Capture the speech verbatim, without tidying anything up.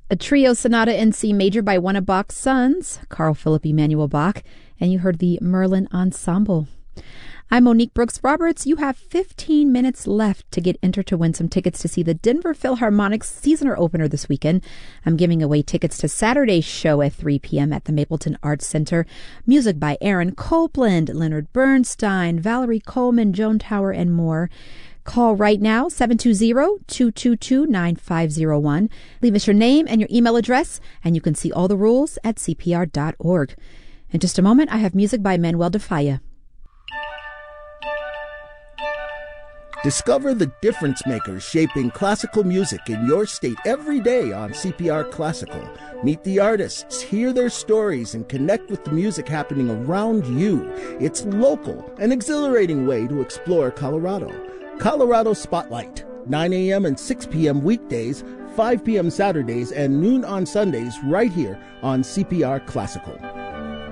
A trio sonata in C major by one of Bach's sons, Carl Philipp Emanuel Bach, and you heard the Merlin Ensemble. I'm Monique Brooks Roberts. You have fifteen minutes left to get entered to win some tickets to see the Denver Philharmonic's season opener this weekend. I'm giving away tickets to Saturday's show at three p.m. at the Mapleton Arts Center. Music by Aaron Copland, Leonard Bernstein, Valerie Coleman, Joan Tower, and more. Call right now, seven two zero, two two two, nine five zero one. Leave us your name and your email address, and you can see all the rules at c p r dot org. In just a moment, I have music by Manuel de Falla. Discover the difference makers shaping classical music in your state every day on C P R Classical. Meet the artists, hear their stories, and connect with the music happening around you. It's local, an exhilarating way to explore Colorado. Colorado Spotlight, nine a.m. and six p.m. weekdays, five p.m. Saturdays, and noon on Sundays right here on C P R Classical.